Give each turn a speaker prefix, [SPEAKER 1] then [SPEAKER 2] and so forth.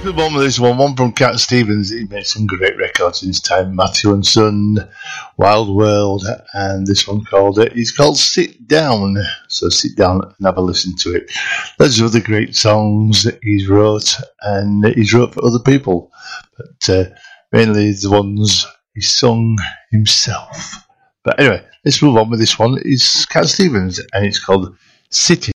[SPEAKER 1] One with this one from Cat Stevens. He made some great records in his time. Matthew and Son, Wild World, and this one it's called Sit Down. So sit down and have a listen to it. Loads of other great songs that he's wrote, and he's wrote for other people, but mainly the ones he's sung himself. But anyway, let's move on with this one. It's Cat Stevens, and it's called City.